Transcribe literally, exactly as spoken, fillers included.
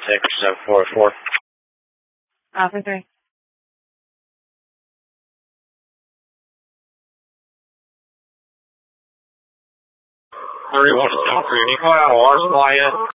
six seven four four. Alpha three. Three one stop for Unico, water supply yet?